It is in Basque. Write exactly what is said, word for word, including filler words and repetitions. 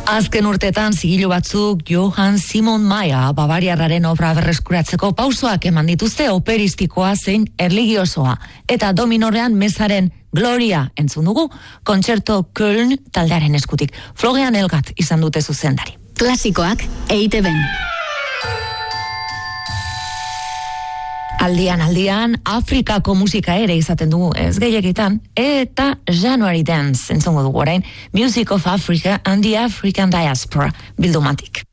Azken urtetan zigilu batzuk Johann Simon Mayer bavariarraren obra berreskuratzeko pausoak eman dituzte operistikoa zein erligiosoa. Eta dominorean mezaren Gloria entzun dugu, kontzerto Köln taldearen eskutik. Florian Elgat izan dute zuzendari. Klasikoak E I TeBen. Aldian, aldian, Afrikako musika ere izaten dugu ez gehiegitan, eta January Dance entzongo dugu orain, Music of Africa and the African Diaspora bildumatik.